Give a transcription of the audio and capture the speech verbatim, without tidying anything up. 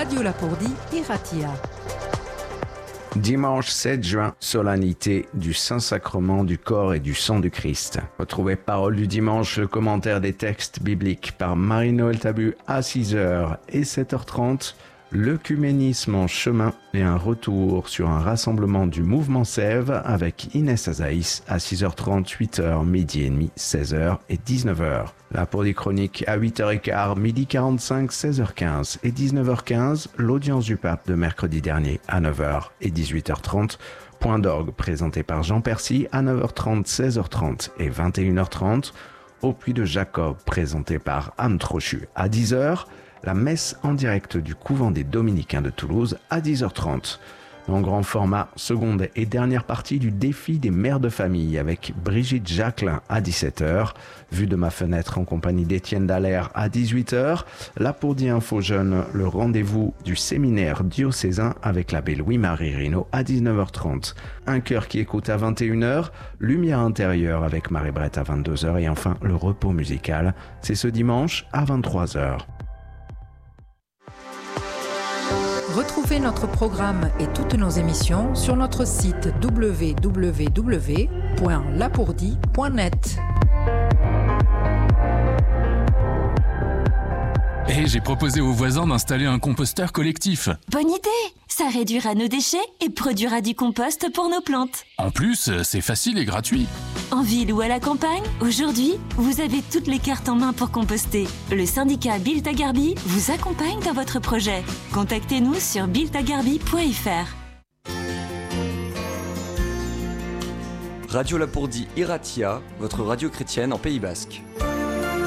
Radio Lapourdie, Iratia. Dimanche sept juin, solennité du Saint-Sacrement du corps et du sang du Christ. Retrouvez Parole du dimanche, le commentaire des textes bibliques par Marie-Noël Tabu à six heures et sept heures trente. L'œcuménisme en chemin et un retour sur un rassemblement du mouvement Sève avec Inès Azaïs à six heures trente, huit heures, midi et demi, seize heures et dix-neuf heures. La pour des chroniques à huit heures quinze, midi quarante-cinq, seize heures quinze et dix-neuf heures quinze. L'audience du pape de mercredi dernier à neuf heures et dix-huit heures trente. Point d'orgue présenté par Jean Percy à neuf heures trente, seize heures trente et vingt et une heures trente. Au Puy de Jacob présenté par Anne Trochu à dix heures. La messe en direct du couvent des Dominicains de Toulouse à dix heures trente. En grand format, seconde et dernière partie du défi des mères de famille avec Brigitte Jacquelin à dix-sept heures. Vue de ma fenêtre en compagnie d'Étienne Dallaire à dix-huit heures. La pour dire info jeune, le rendez-vous du séminaire diocésain avec l'abbé Louis-Marie Rino à dix-neuf heures trente. Un cœur qui écoute à vingt et une heures. Lumière intérieure avec Marie-Brette à vingt-deux heures. Et enfin, le repos musical, c'est ce dimanche à vingt-trois heures. Retrouvez notre programme et toutes nos émissions sur notre site w w w point lapourdie point net. Et j'ai proposé aux voisins d'installer un composteur collectif. Bonne idée! Ça réduira nos déchets et produira du compost pour nos plantes. En plus, c'est facile et gratuit. En ville ou à la campagne, aujourd'hui, vous avez toutes les cartes en main pour composter. Le syndicat Biltagarbi vous accompagne dans votre projet. Contactez-nous sur biltagarbi point f r. Radio Lapourdie Iratia, votre radio chrétienne en Pays Basque.